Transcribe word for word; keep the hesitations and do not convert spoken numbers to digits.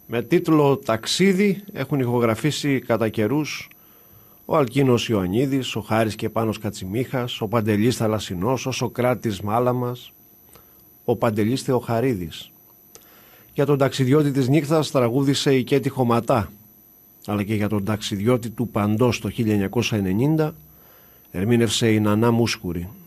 Με τίτλο «Ταξίδι» έχουν ηχογραφήσει κατά καιρούς ο Αλκίνος Ιωαννίδης, ο Χάρης και Πάνος Κατσιμίχας, ο Παντελής Θαλασσινός, ο Σοκράτης Μάλαμας, ο Παντελής Θεοχαρίδης. Για τον ταξιδιώτη της νύχτας τραγούδισε η Κέτη Χωματά, αλλά και για τον ταξιδιώτη του Παντός το χίλια εννιακόσια ενενήντα ερμήνευσε η Νανά Μούσκουρη.